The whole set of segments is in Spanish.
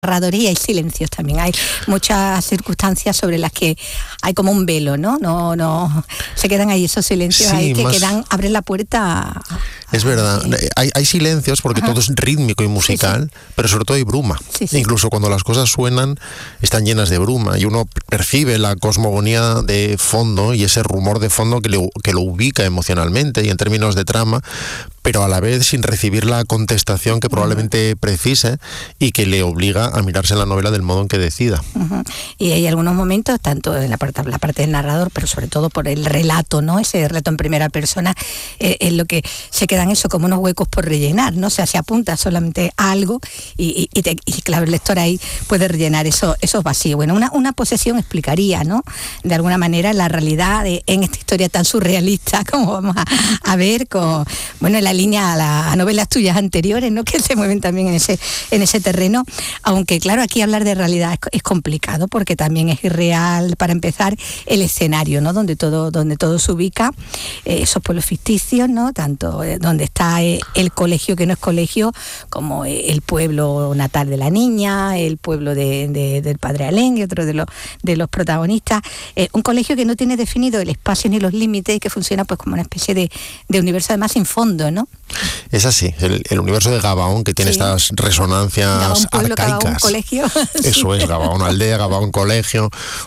narradoría hay silencios también, hay muchas circunstancias sobre las que hay como un velo, ¿no? No se quedan ahí esos silencios, sí, ahí que abren la puerta. Es verdad, hay silencios porque todo es rítmico y musical, sí. Pero sobre todo hay bruma. Sí. Incluso cuando las cosas suenan, están llenas de bruma y uno percibe la cosmogonía de fondo y ese rumor de fondo que lo ubica emocionalmente y en términos de trama, pero a la vez sin recibir la contestación que probablemente precise y que le obliga a mirarse en la novela del modo en que decida. Y hay algunos momentos, tanto en la parte del narrador, pero sobre todo por el relato, ¿no? Ese relato en primera persona, en lo que se quedan eso como unos huecos por rellenar, ¿no? O sea, se apunta solamente a algo y claro, el lector ahí puede rellenar esos vacíos. Bueno, una posesión explicaría, ¿no? De alguna manera la realidad en esta historia tan surrealista como vamos a ver con, bueno, en la línea a novelas tuyas anteriores, ¿no? Que se mueven también en ese terreno, aunque claro, aquí hablar de realidad es complicado porque también es irreal, para empezar, el escenario, ¿no? Donde todo se ubica, esos pueblos ficticios, ¿no? Tanto donde está el colegio que no es colegio, como el pueblo natal de la niña, el pueblo del padre Alén y otro de los protagonistas, un colegio que no tiene definido el espacio ni los límites y que funciona pues como una especie de universo además sin fondo, ¿no? Es así, el universo de Gabaón, que tiene estas resonancias Gabaón pueblo, arcaicas. Gabaón colegio. Eso es, Gabaón aldea, Gabaón colegio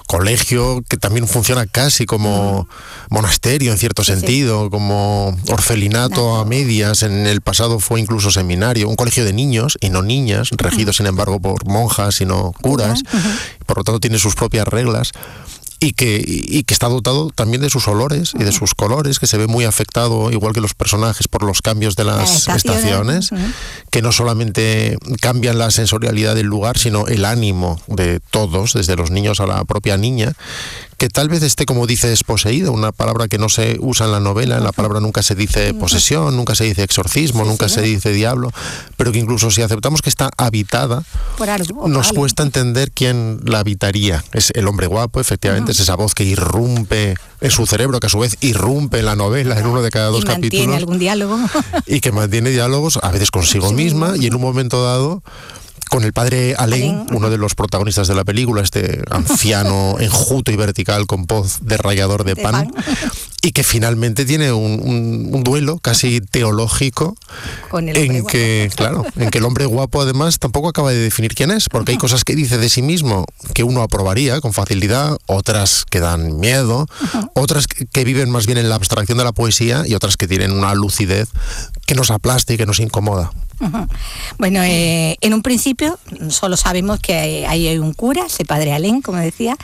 que también funciona casi como monasterio en cierto sentido, como orfelinato a medias, en el pasado fue incluso seminario, un colegio de niños y no niñas, regido sin embargo por monjas y no curas, por lo tanto tiene sus propias reglas. Y que está dotado también de sus olores y de sus colores, que se ve muy afectado, igual que los personajes, por los cambios de las estaciones, que no solamente cambian la sensorialidad del lugar, sino el ánimo de todos, desde los niños a la propia niña, que tal vez esté, como dices, poseída, una palabra que no se usa en la novela, en la palabra nunca se dice posesión, nunca se dice exorcismo, nunca se dice diablo, pero que incluso si aceptamos que está habitada, nos cuesta entender quién la habitaría. Es el hombre guapo, efectivamente, es esa voz que irrumpe en su cerebro, que a su vez irrumpe en la novela, en uno de cada dos capítulos. Y mantiene algún diálogo. Y que mantiene diálogos, a veces consigo misma, y en un momento dado con el padre Alén, uno de los protagonistas de la película, este anciano enjuto y vertical con voz de rallador de pan, y que finalmente tiene un duelo casi teológico en que el hombre guapo además tampoco acaba de definir quién es, porque hay cosas que dice de sí mismo que uno aprobaría con facilidad, otras que dan miedo, otras que viven más bien en la abstracción de la poesía y otras que tienen una lucidez que nos aplasta y que nos incomoda. Bueno, en un principio solo sabemos que hay un cura, ese padre Alén, como decía,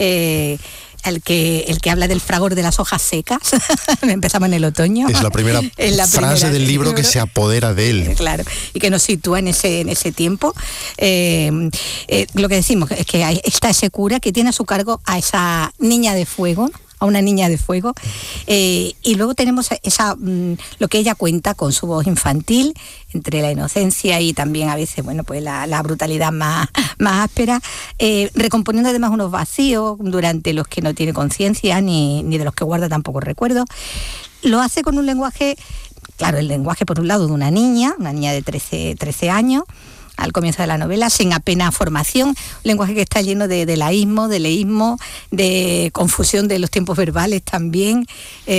el que habla del fragor de las hojas secas. Empezamos en el otoño. Es la primera frase del libro que se apodera de él. Claro, y que nos sitúa en ese tiempo. Lo que decimos es que está ese cura que tiene a su cargo a esa niña de fuego, a una niña de fuego, y luego tenemos lo que ella cuenta con su voz infantil, entre la inocencia y también a veces, bueno, pues la brutalidad más áspera, recomponiendo además unos vacíos durante los que no tiene conciencia ni de los que guarda tampoco recuerdo. Lo hace con un lenguaje, claro, el lenguaje por un lado de una niña de 13 años, al comienzo de la novela, sin apenas formación, un lenguaje que está lleno de laísmo, de leísmo, de confusión de los tiempos verbales también,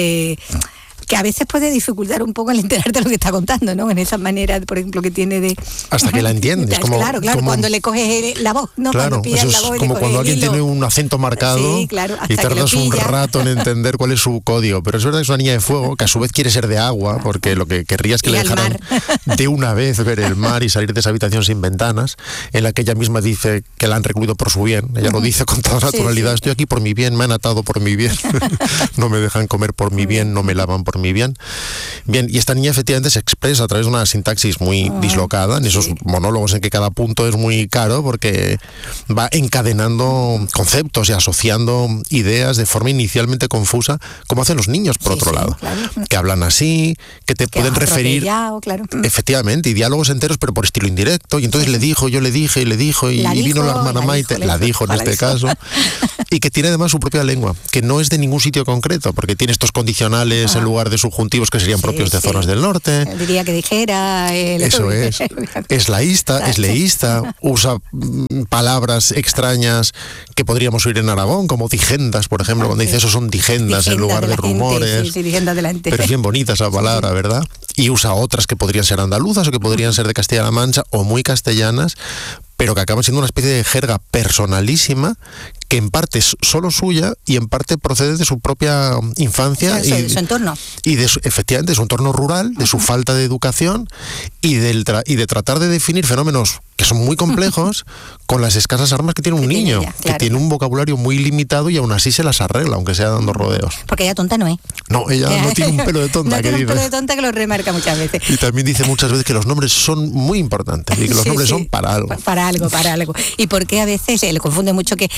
que a veces puede dificultar un poco el enterarte de lo que está contando, ¿no? En esa manera, por ejemplo, que tiene de... Hasta que la entiendes. Claro, cuando le coges la voz, ¿no? Claro, cuando eso la voz es como cuando alguien tiene un acento marcado, y tardas un rato en entender cuál es su código. Pero es verdad que es una niña de fuego, que a su vez quiere ser de agua, porque lo que querría es que le dejaran de una vez ver el mar y salir de esa habitación sin ventanas, en la que ella misma dice que la han recluido por su bien. Ella lo dice con toda naturalidad. Estoy aquí por mi bien, me han atado por mi bien, no me dejan comer por mi bien, no me lavan por mi bien. Bien, y esta niña efectivamente se expresa a través de una sintaxis muy dislocada, en esos monólogos en que cada punto es muy caro, porque va encadenando conceptos y asociando ideas de forma inicialmente confusa, como hacen los niños, por otro lado, claro, que hablan así, que te pueden referir, efectivamente, y diálogos enteros, pero por estilo indirecto, y entonces le dijo, yo le dije, y le dijo, y vino la hermana Maite, la dijo en este caso, y que tiene además su propia lengua, que no es de ningún sitio concreto, porque tiene estos condicionales en lugar de subjuntivos que serían propios de zonas del norte. Diría que dijera... Eso es laísta, es leísta, usa palabras extrañas que podríamos oír en Aragón, como digendas, por ejemplo, cuando dice eso son digendas en lugar de rumores. Digendas delante. Pero es bien bonita esa palabra, ¿verdad? Y usa otras que podrían ser andaluzas o que podrían ser de Castilla-La Mancha o muy castellanas, pero que acaban siendo una especie de jerga personalísima que en parte es solo suya y en parte procede de su propia infancia de su entorno. Y efectivamente de su entorno rural, de su falta de educación y de tratar de definir fenómenos que son muy complejos con las escasas armas que tiene un niño, que tiene un vocabulario muy limitado y aún así se las arregla, aunque sea dando rodeos. Porque ella tonta no es. No, ella no tiene un pelo de tonta. No tiene un pelo de tonta que lo remarca muchas veces. Y también dice muchas veces que los nombres son muy importantes y que los nombres son para algo. Para algo. Y porque a veces le confunde mucho que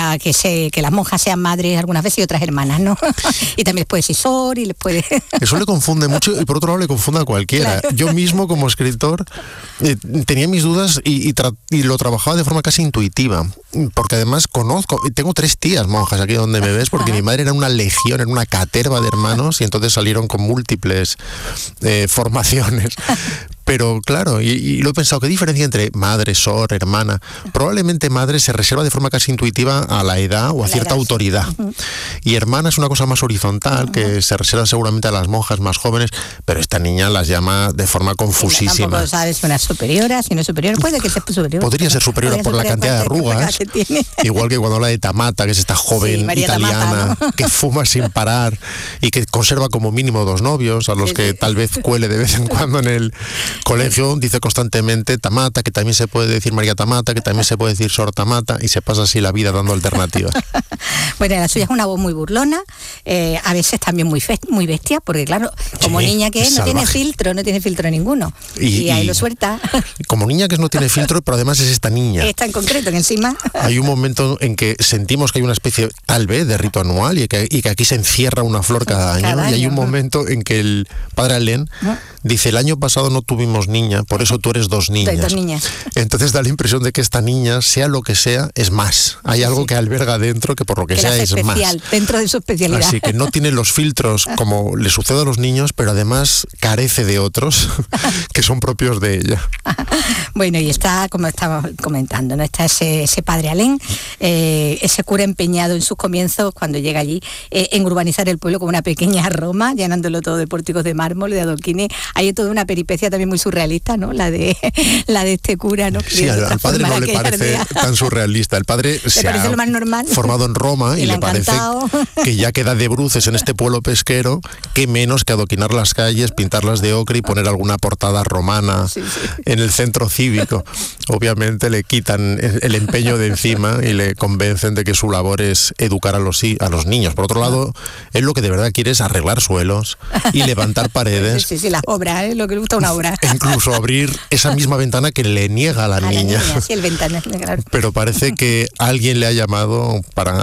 las monjas sean madres algunas veces y otras hermanas, ¿no? Y también les puede decir Sor y les puede... Eso le confunde mucho y por otro lado le confunde a cualquiera. Claro. Yo mismo como escritor tenía mis dudas y lo trabajaba de forma casi intuitiva, porque además tengo 3 tías monjas aquí donde me ves, porque mi madre era una legión, era una caterva de hermanos y entonces salieron con múltiples formaciones. Pero claro, y lo he pensado, ¿qué diferencia entre madre, sor, hermana? Probablemente madre se reserva de forma casi intuitiva a la edad o a cierta autoridad. Y hermana es una cosa más horizontal, que se reserva seguramente a las monjas más jóvenes, pero esta niña las llama de forma confusísima. Tampoco sabes, una superiora, si no es superior, puede que sea superior. Podría ser superior por la cantidad de arrugas, igual que cuando habla de Tamata, que es esta joven italiana, Tamata, ¿no? Que fuma sin parar y que conserva como mínimo 2 novios, a los que tal vez cuele de vez en cuando en el colegio, dice constantemente Tamata, que también se puede decir María Tamata, que también se puede decir Sor Tamata, y se pasa así la vida dando alternativas. Bueno, la suya es una voz muy burlona, a veces también muy bestia, porque claro, como niña que es, no tiene filtro ninguno, y ahí lo suelta. Como niña que es, no tiene filtro, pero además es esta niña. Esta en concreto, que encima... Hay un momento en que sentimos que hay una especie, tal vez, de rito anual, y que aquí se encierra una flor cada año, y hay un momento en que el padre Alén dice, el año pasado no tuvimos niña, por eso tú eres 2 niñas. 2 niñas. Entonces da la impresión de que esta niña, sea lo que sea, es más. Hay algo que alberga dentro que por lo que sea es especial, más. Dentro de su especialidad. Así que no tiene los filtros como le sucede a los niños, pero además carece de otros que son propios de ella. Bueno, y está, como estábamos comentando, ¿no? Está ese padre Alén, ese cura empeñado en sus comienzos, cuando llega allí, en urbanizar el pueblo como una pequeña Roma, llenándolo todo de pórticos de mármol, de adoquines. Hay toda una peripecia también muy surrealista, ¿no? La de este cura, ¿no? Sí, al padre no le parece tan surrealista. El padre se ha lo más normal. Formado en Roma y le parece que ya queda de bruces en este pueblo pesquero, que menos que adoquinar las calles, pintarlas de ocre y poner alguna portada romana en el centro cívico. Obviamente le quitan el empeño de encima y le convencen de que su labor es educar a los niños. Por otro lado, él lo que de verdad quiere es arreglar suelos y levantar paredes. Sí, las obras, lo que le gusta una obra. E incluso abrir esa misma ventana que le niega a la niña. Sí, el ventana, claro. Pero parece que alguien le ha llamado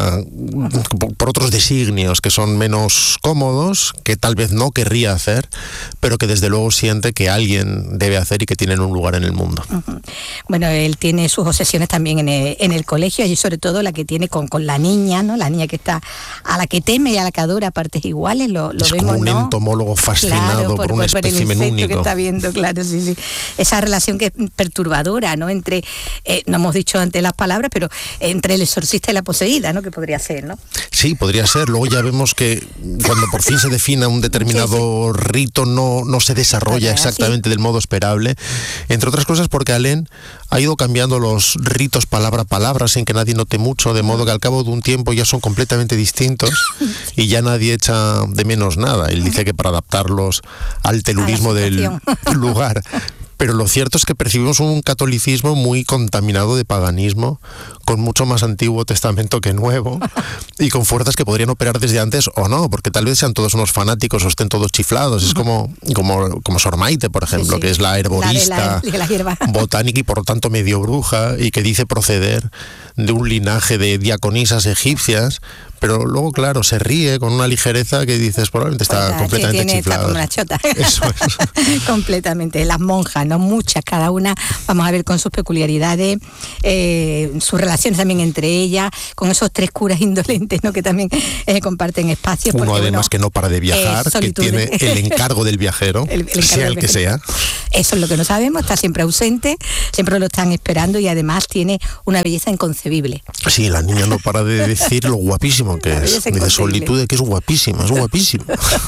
por otros designios que son menos cómodos, que tal vez no querría hacer, pero que desde luego siente que alguien debe hacer y que tienen un lugar en el mundo. Bueno, él tiene sus obsesiones también en el colegio, y sobre todo la que tiene con la niña, ¿no? La niña que está, a la que teme y a la que adora a partes iguales, lo es vemos, como un ¿no? entomólogo fascinado por un espécimen único. Que está viendo, claro, sí. Esa relación que es perturbadora, ¿no? Entre, no hemos dicho antes las palabras, pero entre el exorcista y la poseída, ¿no? Que podría ser, ¿no? Sí, podría ser. Luego ya vemos que cuando por fin se defina un determinado rito, no se desarrolla exactamente del modo esperable. Entre otras cosas porque Alén ha ido cambiando los ritos palabra a palabra sin que nadie note mucho, de modo que al cabo de un tiempo ya son completamente distintos y ya nadie echa de menos nada. Él dice que para adaptarlos al telurismo del lugar. Pero lo cierto es que percibimos un catolicismo muy contaminado de paganismo, con mucho más Antiguo Testamento que Nuevo, y con fuerzas que podrían operar desde antes o no, porque tal vez sean todos unos fanáticos o estén todos chiflados. Es como Sor Maite, por ejemplo, que es la herborista la botánica y por lo tanto medio bruja, y que dice proceder de un linaje de diaconisas egipcias, pero luego, claro, se ríe con una ligereza que dices, probablemente está completamente chiflada. Está como una chota. Eso es. Completamente. Las monjas, ¿no? Muchas, cada una, vamos a ver, con sus peculiaridades, sus relaciones también entre ellas, con esos 3 curas indolentes, ¿no? Que también comparten espacios. Uno porque, además que no para de viajar, que tiene el encargo del viajero, sea el que sea. Eso es lo que no sabemos, está siempre ausente, siempre lo están esperando y además tiene una belleza inconcebible. Sí, la niña no para de decir lo guapísimo que es. Dice Solitude que es guapísima, es guapísima.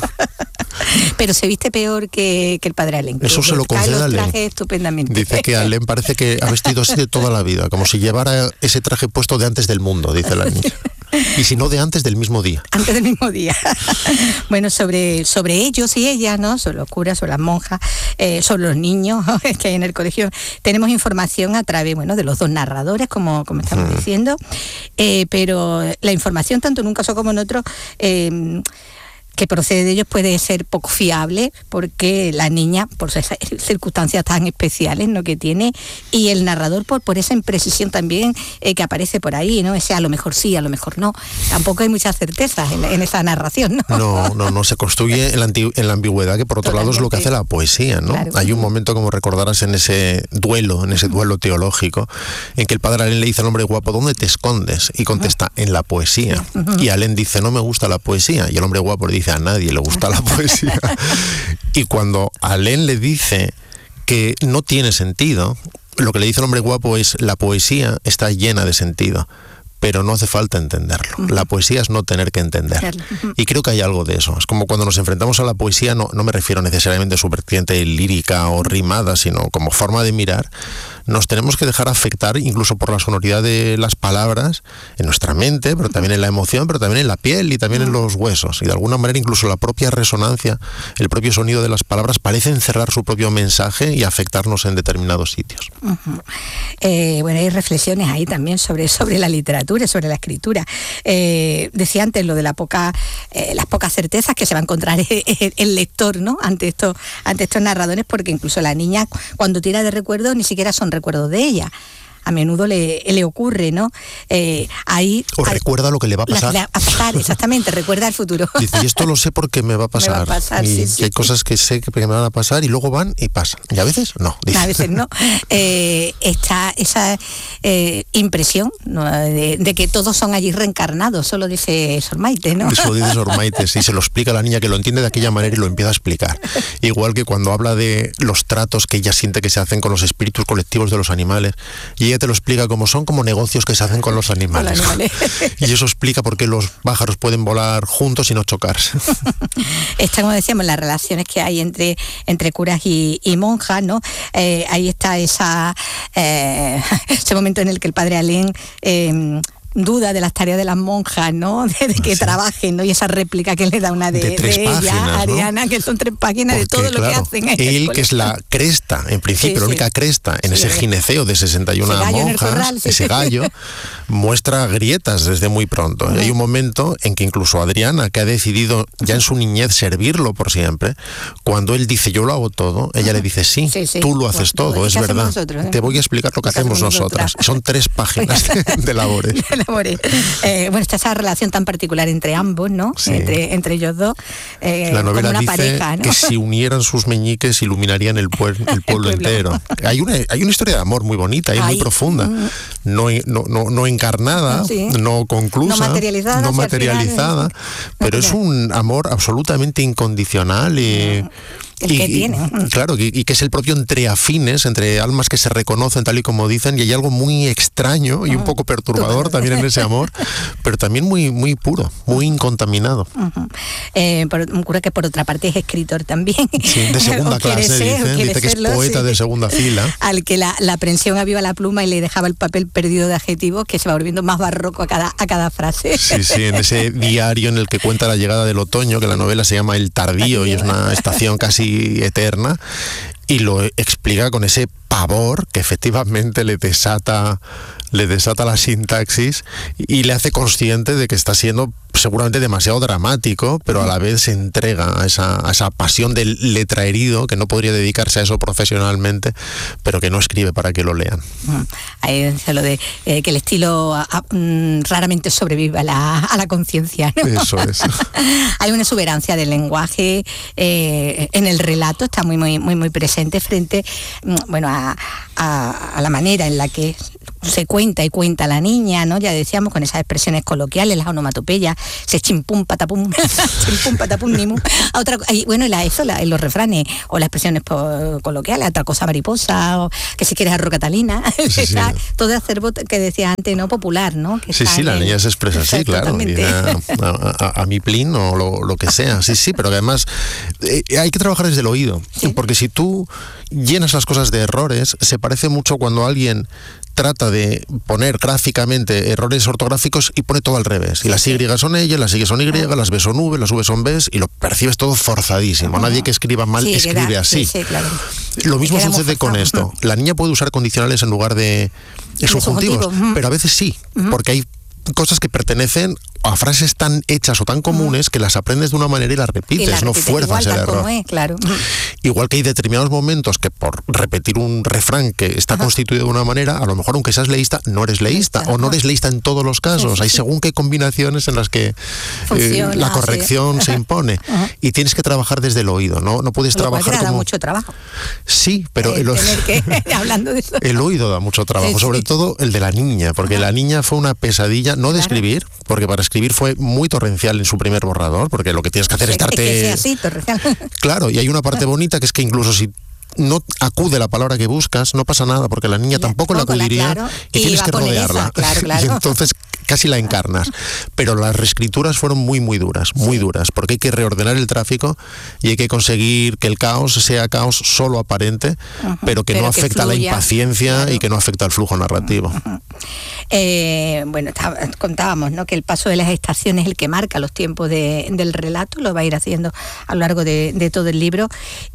Pero se viste peor que el padre Alén. Eso se lo concede a Alén. Estupendamente. Dice que Alén parece que ha vestido así de toda la vida, como si llevara ese traje puesto de antes del mundo, dice la niña. Y si no, de antes del mismo día. Antes del mismo día. Bueno, sobre ellos y ellas, ¿no? Sobre los curas, sobre las monjas, sobre los niños que hay en el colegio, tenemos información a través, bueno, de los 2 narradores, como estamos diciendo, pero la información, tanto en un caso como en otro, que procede de ellos puede ser poco fiable, porque la niña, por esas circunstancias tan especiales, ¿no?, que tiene, y el narrador por esa imprecisión también que aparece por ahí, ¿no? Ese a lo mejor sí, a lo mejor no. Tampoco hay muchas certezas en esa narración, ¿no? No, se construye en la ambigüedad, que por otro lado es lo que hace la poesía, ¿no? Claro. Hay un momento, como recordarás, en ese duelo teológico, en que el padre Alén le dice al hombre guapo, ¿dónde te escondes? Y contesta, en la poesía. Y Alén dice, no me gusta la poesía. Y el hombre guapo le dice, a nadie le gusta la poesía. Y cuando Alén le dice que no tiene sentido, lo que le dice el hombre guapo es, la poesía está llena de sentido, pero no hace falta entenderlo. La poesía es no tener que entender. Y creo que hay algo de eso. Es como cuando nos enfrentamos a la poesía, no me refiero necesariamente a su vertiente lírica o rimada, sino como forma de mirar. Nos tenemos que dejar afectar incluso por la sonoridad de las palabras en nuestra mente, pero también en la emoción, pero también en la piel y también en los huesos. Y de alguna manera incluso la propia resonancia, el propio sonido de las palabras parece encerrar su propio mensaje y afectarnos en determinados sitios. Bueno, hay reflexiones ahí también sobre la literatura, sobre la escritura. Decía antes lo de las pocas certezas que se va a encontrar el lector, ¿no?, ante estos narradores, porque incluso la niña, cuando tira de recuerdos, ni siquiera son recuerdos de ella. A menudo le ocurre, ¿no? Recuerda lo que le va a pasar. A pasar, exactamente, recuerda el futuro. Dice, y esto lo sé porque me va a pasar. Me va a pasar, y sí. Hay cosas que sé que me van a pasar y luego van y pasan. Y a veces no. Dice. A veces no. Está esa impresión, ¿no?, de que todos son allí reencarnados, solo dice Sor Maite, ¿no? Eso dice Sor Maite, sí, se lo explica a la niña, que lo entiende de aquella manera y lo empieza a explicar. Igual que cuando habla de los tratos que ella siente que se hacen con los espíritus colectivos de los animales, y ella te lo explica como son como negocios que se hacen con los animales. Y eso explica por qué los pájaros pueden volar juntos y no chocarse. Como decíamos, las relaciones que hay entre curas y monjas, ¿no? Ahí está ese momento en el que el padre Alén duda de las tareas de las monjas, ¿no? De que trabajen, ¿no? Y esa réplica que le da una de páginas, ella, ¿no? Ariana, que son 3 páginas. Porque, de todo lo que hacen. Él, que es la cresta, en principio, la única cresta en ese gineceo de 61 monjas, ese gallo, muestra grietas desde muy pronto. Y hay un momento en que incluso Adriana, que ha decidido ya en su niñez servirlo por siempre, cuando él dice, yo lo hago todo, ella le dice, sí, tú lo haces todo, es verdad. Te voy a explicar lo que hacemos nosotras. Son 3 páginas de labores. Bueno, está esa relación tan particular entre ambos, ¿no? Sí. Entre ellos dos. La novela como una dice pareja, ¿no?, que si unieran sus meñiques iluminarían el pueblo entero. Hay una historia de amor muy bonita y muy profunda, no encarnada, no conclusa, no materializada, pero es un amor absolutamente incondicional y que tiene. Claro, y que es el propio entre afines, entre almas que se reconocen tal y como dicen, y hay algo muy extraño y un poco perturbador también en ese amor, pero también muy, muy puro, muy incontaminado. Un cura que por otra parte es escritor también. Sí, de segunda clase, dice que es poeta de segunda fila. Al que la aprensión aviva la pluma y le dejaba el papel perdido de adjetivos, que se va volviendo más barroco a cada frase. Sí, en ese diario en el que cuenta la llegada del otoño, que la novela se llama El Tardío y es una estación casi eterna, y lo explica con ese pavor que efectivamente le desata la sintaxis y le hace consciente de que está siendo seguramente demasiado dramático, pero a la vez se entrega a esa pasión del letraherido que no podría dedicarse a eso profesionalmente, pero que no escribe para que lo lean. Ahí es lo de que el estilo raramente sobrevive a la conciencia, ¿no? Eso es. Hay una exuberancia del lenguaje en el relato, está muy presente frente, bueno, a la manera en la que se cuenta la niña, ¿no? Ya decíamos, con esas expresiones coloquiales, las onomatopeyas, se chimpum patapum, chimpum patapum nimu. Bueno, los refranes o las expresiones coloquiales, otra cosa mariposa, o que si quieres arroz Catalina, sí. todo el acervo que decía antes, ¿no? Popular, ¿no? Que sí, la niña se expresa así, claro, a mi plin o lo que sea, sí, pero que además hay que trabajar desde el oído, ¿sí? Porque si tú llenas las cosas de errores, se parece mucho cuando alguien trata de poner gráficamente errores ortográficos y pone todo al revés. Y las Y son ellas, las Y son Y, las B son V, las V son B, y lo percibes todo forzadísimo. Nadie que escriba mal escribe así. Sí, claro. Lo mismo sucede con esto. La niña puede usar condicionales en lugar de subjuntivos, pero a veces sí, porque hay cosas que pertenecen a frases tan hechas o tan comunes que las aprendes de una manera y las repites, no fuerzas el error. Claro. Igual que hay determinados momentos que por repetir un refrán que está constituido de una manera, a lo mejor aunque seas leísta, no eres leísta, o no eres leísta en todos los casos. Hay según qué combinaciones en las que la corrección se impone. Y tienes que trabajar desde el oído, ¿no? No puedes trabajar como... da mucho trabajo. Sí, pero hablando de eso. El oído da mucho trabajo, sobre todo el de la niña, porque la niña fue una pesadilla, no de escribir, porque para escribir fue muy torrencial en su primer borrador, porque lo que tienes que hacer es darte... que sea así, torrencial. Claro, y hay una parte bonita que es que incluso si no acude la palabra que buscas, no pasa nada, porque la niña tampoco la acudiría, claro, y tienes que rodearla. Claro. Y entonces casi la encarnas. Pero las reescrituras fueron muy duras, porque hay que reordenar el tráfico y hay que conseguir que el caos sea caos solo aparente, pero que no afecta a la impaciencia y que no afecta al flujo narrativo. Bueno, contábamos, ¿no?, que el paso de las estaciones es el que marca los tiempos del relato, lo va a ir haciendo a lo largo de todo el libro,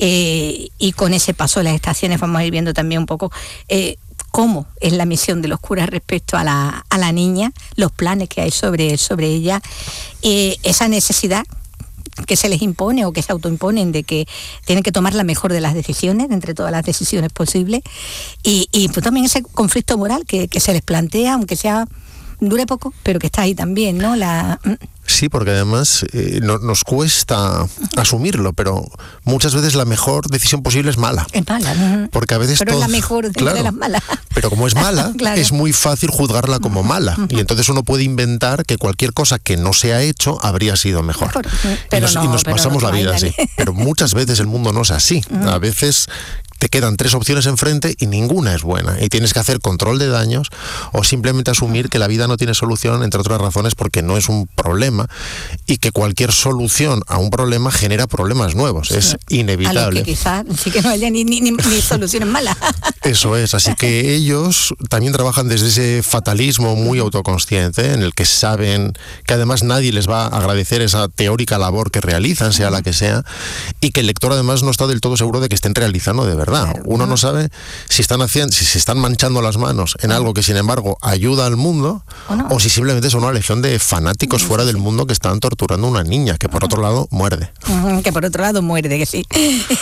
y con ese paso de las estaciones vamos a ir viendo también un poco cómo es la misión de los curas respecto a la niña, los planes que hay sobre ella, esa necesidad que se les impone o que se autoimponen de que tienen que tomar la mejor de las decisiones, de entre todas las decisiones posibles, y pues también ese conflicto moral que se les plantea, aunque dure poco, pero que está ahí también, ¿no? Sí, porque además nos cuesta asumirlo, pero muchas veces la mejor decisión posible es mala. Es mala. Porque a veces pero es la mejor de las malas. Pero como es mala, claro, es muy fácil juzgarla como mala. Y entonces uno puede inventar que cualquier cosa que no se ha hecho habría sido mejor. Y nos pasamos la vida así. Pero muchas veces el mundo no es así. A veces te quedan 3 opciones enfrente y ninguna es buena. Y tienes que hacer control de daños o simplemente asumir que la vida no tiene solución, entre otras razones porque no es un problema, y que cualquier solución a un problema genera problemas nuevos. Es inevitable. A lo que quizás sí que no haya ni soluciones malas. Eso es. Así que ellos también trabajan desde ese fatalismo muy autoconsciente, en el que saben que además nadie les va a agradecer esa teórica labor que realizan, sea la que sea, y que el lector además no está del todo seguro de que estén realizando de verdad. Uno no sabe si se están manchando las manos en algo que sin embargo ayuda al mundo, o si simplemente son una legión de fanáticos fuera del mundo que están torturando a una niña que por otro lado muerde. Que por otro lado muerde, que sí.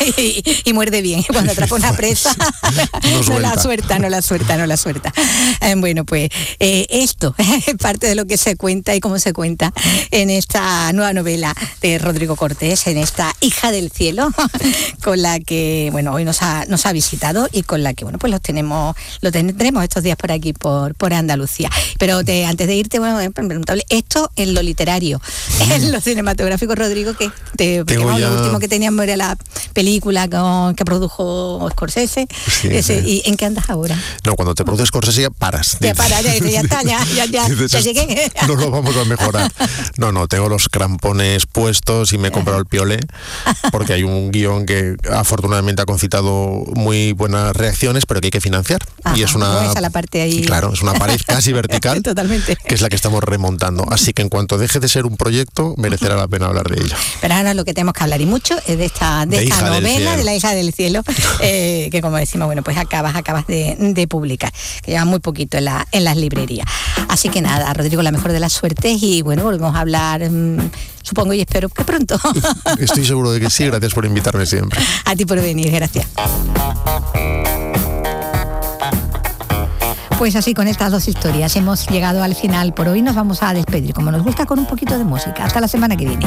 y muerde bien. Cuando atrapa una presa no la suelta. Bueno, pues esto es parte de lo que se cuenta y cómo se cuenta en esta nueva novela de Rodrigo Cortés, en esta Hija del Cielo, con la que, bueno, hoy nos ha visitado y con la que, bueno, pues lo tendremos estos días por aquí, por Andalucía. Pero antes de irte, bueno, preguntable, esto en lo literario, en lo cinematográfico, Rodrigo, lo último que teníamos era la película que produjo Scorsese. ¿Y en qué andas ahora? No, cuando te produce Scorsese ya paras. Ya está, ya llegué. No lo vamos a mejorar. No, tengo los crampones puestos y me he comprado el piolé, porque hay un guión que afortunadamente ha concitado tenido muy buenas reacciones, pero que hay que financiar. Ajá, y es una, la parte ahí. Claro, es una pared casi vertical. Totalmente. Que es la que estamos remontando. Así que en cuanto deje de ser un proyecto, merecerá la pena hablar de ello. Pero ahora lo que tenemos que hablar y mucho es de esta novela, de La hija del cielo, que como decimos, bueno, pues acabas de publicar, que lleva muy poquito en las librerías. Así que nada, Rodrigo, la mejor de las suertes y bueno, volvemos a hablar, supongo y espero que pronto. Estoy seguro de que sí, gracias por invitarme siempre. A ti por venir, gracias. Pues así, con estas dos historias hemos llegado al final. Por hoy nos vamos a despedir, como nos gusta, con un poquito de música. Hasta la semana que viene.